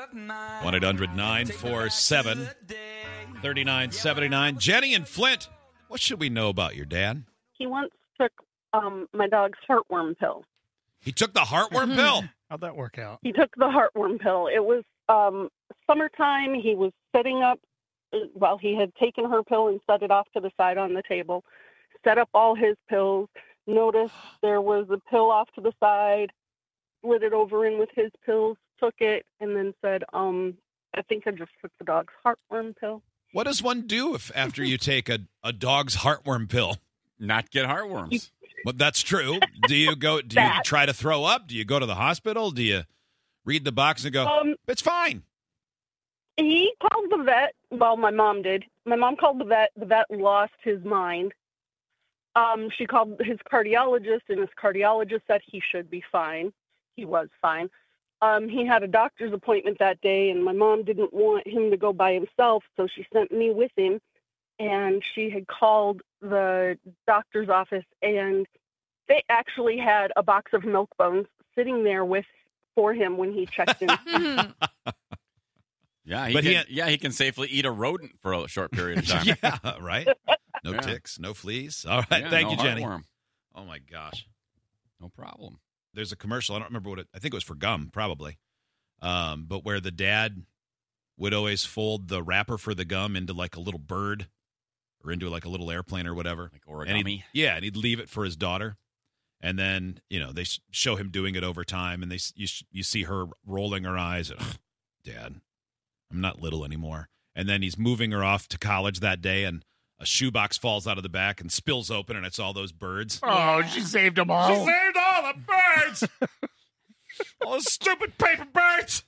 1-800-947-3979. Jenny and Flint, what should we know about your dad? He once took my dog's heartworm pill. He took the heartworm pill? How'd that work out? He took the heartworm pill. It was summertime. He was setting up, he had taken her pill and set it off to the side on the table, set up all his pills, noticed there was a pill off to the side, slid it over in with his pills, took it, and then said, I think I just took the dog's heartworm pill. What does one do after you take a dog's heartworm pill? Not get heartworms. Well, that's true. Do you try to throw up? Do you go to the hospital? Do you read the box and go, it's fine? He called the vet. Well, my mom did. My mom called the vet. The vet lost his mind. She called his cardiologist, and his cardiologist said he should be fine. He was fine. He had a doctor's appointment that day, and my mom didn't want him to go by himself, so she sent me with him. And she had called the doctor's office, and they actually had a box of milk bones sitting there for him when he checked in. Yeah, he can safely eat a rodent for a short period of time. Yeah, right? No ticks, no fleas. All right, thank you, Jenny. Heartworm. Oh, my gosh. No problem. There's a commercial. I don't remember I think it was for gum, probably. But where the dad would always fold the wrapper for the gum into like a little bird or into like a little airplane or whatever. Like origami. And he'd leave it for his daughter. And then, they show him doing it over time, and you see her rolling her eyes. And, Dad, I'm not little anymore. And then he's moving her off to college that day, and a shoebox falls out of the back and spills open, and it's all those birds. Oh, she saved them all. She saved all the birds! All those stupid paper birds!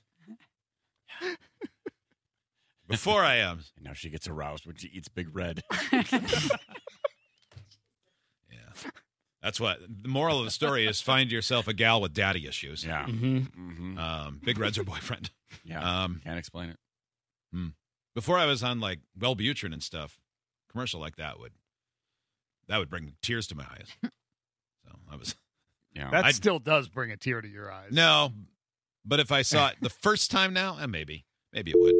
Before I am. And now she gets aroused when she eats Big Red. Yeah. That's what the moral of the story is: find yourself a gal with daddy issues. Yeah. Big Red's her boyfriend. Yeah. Can't explain it. Before I was on like Wellbutrin and stuff, commercial like that would bring tears to my eyes. So I was. Yeah. That still does bring a tear to your eyes. No, but if I saw it the first time now, maybe it would.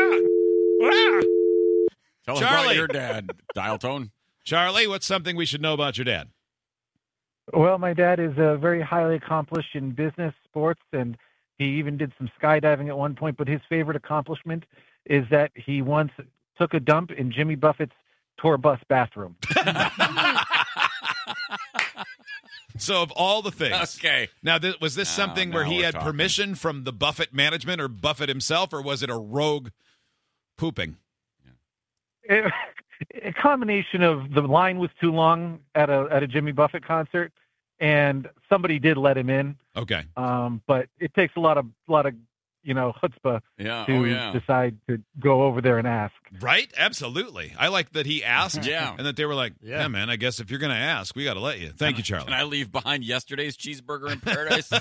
Tell us Charlie. about your dad. Dial tone. Charlie, what's something we should know about your dad? Well, my dad is very highly accomplished in business, sports, and he even did some skydiving at one point. But his favorite accomplishment is that he once took a dump in Jimmy Buffett's tour bus bathroom. So of all the things. Okay. Now, was this something where he had permission from the Buffett management or Buffett himself, or was it a rogue pooping? A combination of the line was too long at a Jimmy Buffett concert, and somebody did let him in. Okay. But it takes a lot of chutzpah to decide to go over there and ask. Right? Absolutely. I like that he asked. Yeah. And that they were like, yeah, man, I guess if you're going to ask, we got to let you. Thank you, Charlie. Can I leave behind yesterday's cheeseburger in paradise?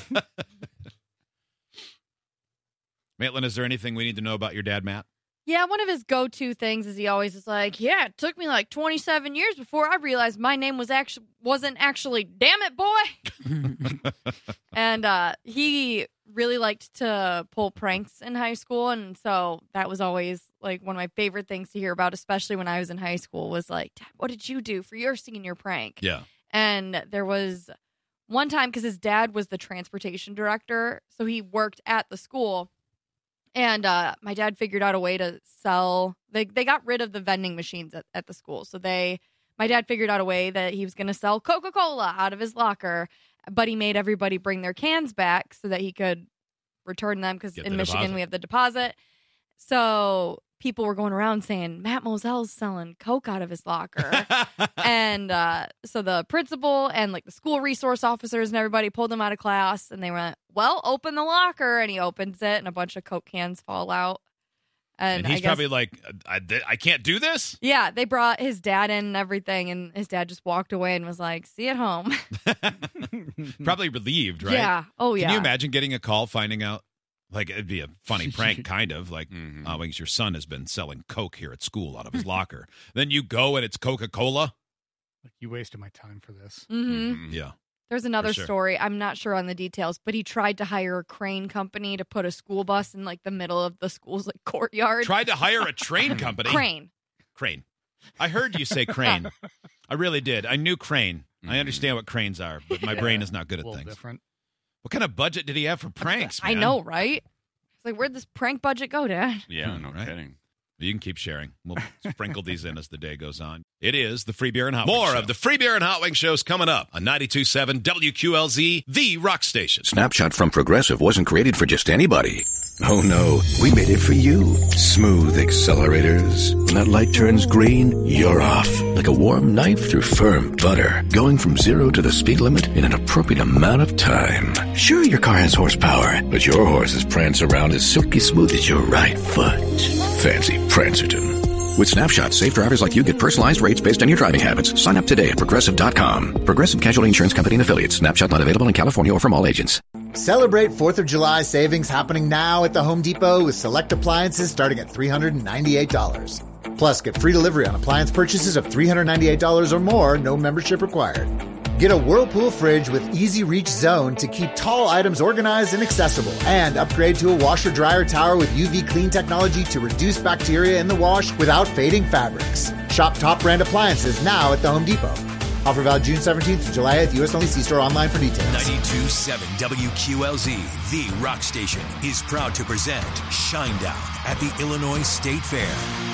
Maitland, is there anything we need to know about your dad, Matt? Yeah, one of his go-to things is he always is like, yeah, it took me like 27 years before I realized my name wasn't actually damn it, boy. And he really liked to pull pranks in high school, and so that was always like one of my favorite things to hear about, especially when I was in high school, was like, Dad, what did you do for your senior prank? Yeah. And there was one time, because his dad was the transportation director, so he worked at the school. And my dad figured out a way to sell. They got rid of the vending machines at the school. So my dad figured out a way that he was going to sell Coca-Cola out of his locker. But he made everybody bring their cans back so that he could return them. Because in Michigan, we have the deposit. So people were going around saying, Matt Mosell's selling Coke out of his locker. And so the principal and like the school resource officers and everybody pulled him out of class. And they went, well, open the locker. And he opens it and a bunch of Coke cans fall out. And he's probably like, I can't do this? Yeah, they brought his dad in and everything. And his dad just walked away and was like, see you at home. Probably relieved, right? Yeah. Oh, yeah. Can you imagine getting a call finding out? Like, it'd be a funny prank, kind of. Like, your son has been selling Coke here at school out of his locker. Then you go and it's Coca-Cola. Like, you wasted my time for this. Mm-hmm. Yeah. There's another For sure. story. I'm not sure on the details, but he tried to hire a crane company to put a school bus in like the middle of the school's like courtyard. Tried to hire a train company. Crane. I heard you say crane. I really did. I knew crane. I understand what cranes are, but my brain is not good A at little things. different. What kind of budget did he have for pranks, man? I know, right? It's like, where'd this prank budget go, Dad? Yeah, no Right. kidding. You can keep sharing. We'll sprinkle these in as the day goes on. It is the Free Beer and Hot Wings More Show. of the Free Beer and Hot Wings shows coming up on 92.7 WQLZ, the rock station. Snapshot from Progressive wasn't created for just anybody. Oh no, we made it for you. Smooth accelerators. When that light turns green, you're off. Like a warm knife through firm butter. Going from 0 to the speed limit in an appropriate amount of time. Sure, your car has horsepower, but your horses prance around as silky smooth as your right foot. Fancy Prancerton. With Snapshot, safe drivers like you get personalized rates based on your driving habits. Sign up today at Progressive.com. Progressive Casualty Insurance Company and Affiliates. Snapshot not available in California or from all agents. Celebrate 4th of July savings happening now at the Home Depot with select appliances starting at $398. Plus, get free delivery on appliance purchases of $398 or more, no membership required. Get a Whirlpool fridge with Easy Reach Zone to keep tall items organized and accessible. And upgrade to a washer-dryer tower with UV clean technology to reduce bacteria in the wash without fading fabrics. Shop top brand appliances now at the Home Depot. Offer valid June 17th to July 8th. U.S. only. See store online for details. 92.7 WQLZ, the rock station, is proud to present Shinedown at the Illinois State Fair.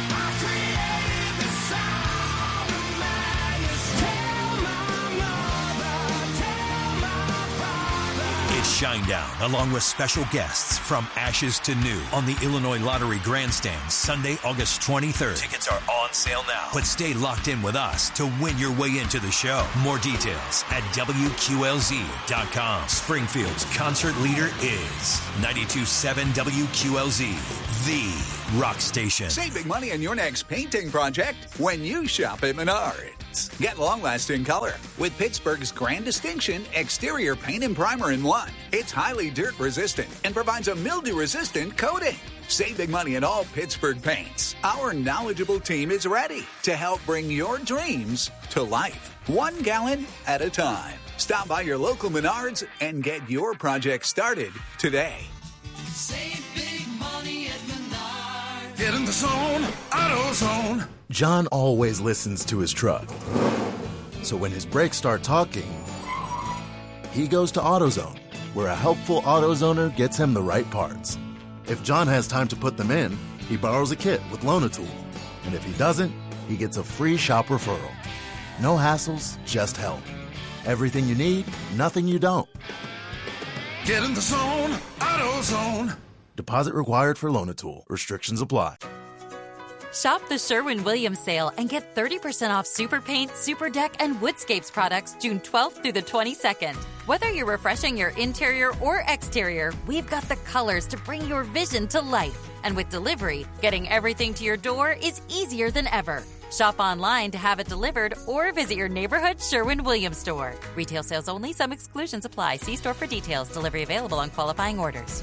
It's Shinedown, along with special guests from Ashes to New on the Illinois Lottery Grandstand, Sunday, August 23rd. Tickets are on sale now, but stay locked in with us to win your way into the show. More details at WQLZ.com. Springfield's concert leader is 92.7 WQLZ, the rock station. Save big money on your next painting project when you shop at Menards. Get long-lasting color with Pittsburgh's Grand Distinction exterior paint and primer in one. It's highly dirt-resistant and provides a mildew-resistant coating. Save big money on all Pittsburgh paints. Our knowledgeable team is ready to help bring your dreams to life, 1 gallon at a time. Stop by your local Menards and get your project started today. Save big money at Menards. Get in the zone, AutoZone. John always listens to his truck. So when his brakes start talking, he goes to AutoZone, where a helpful AutoZoner gets him the right parts. If John has time to put them in, he borrows a kit with Loan-A-Tool. And if he doesn't, he gets a free shop referral. No hassles, just help. Everything you need, nothing you don't. Get in the zone, AutoZone. Deposit required for Loan-A-Tool. Restrictions apply. Shop the Sherwin-Williams sale and get 30% off Super Paint, Super Deck, and Woodscapes products June 12th through the 22nd. Whether you're refreshing your interior or exterior, we've got the colors to bring your vision to life. And with delivery, getting everything to your door is easier than ever. Shop online to have it delivered or visit your neighborhood Sherwin-Williams store. Retail sales only. Some exclusions apply. See store for details. Delivery available on qualifying orders.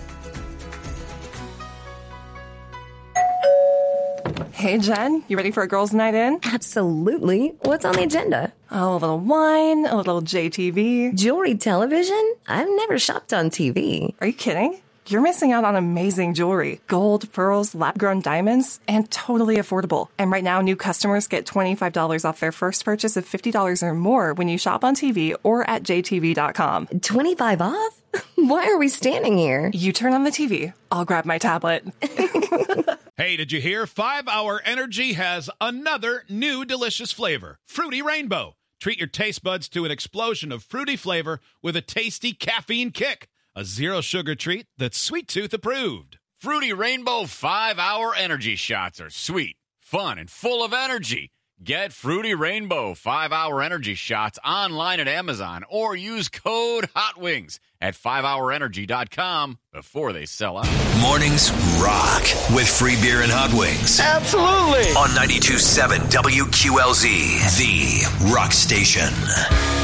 Hey, Jen, you ready for a girls' night in? Absolutely. What's on the agenda? Oh, a little wine, a little JTV. Jewelry television? I've never shopped on TV. Are you kidding? You're missing out on amazing jewelry. Gold, pearls, lab-grown diamonds, and totally affordable. And right now, new customers get $25 off their first purchase of $50 or more when you shop on TV or at jtv.com. 25 off? Why are we standing here? You turn on the TV. I'll grab my tablet. Hey, did you hear? 5 Hour Energy has another new delicious flavor, Fruity Rainbow. Treat your taste buds to an explosion of fruity flavor with a tasty caffeine kick. A zero-sugar treat that's Sweet Tooth approved. Fruity Rainbow 5 Hour Energy Shots are sweet, fun, and full of energy. Get Fruity Rainbow 5 Hour Energy Shots online at Amazon or use code HOTWINGS at 5hourenergy.com before they sell out. Mornings rock with Free Beer and Hot Wings. Absolutely. On 92.7 WQLZ, the rock station.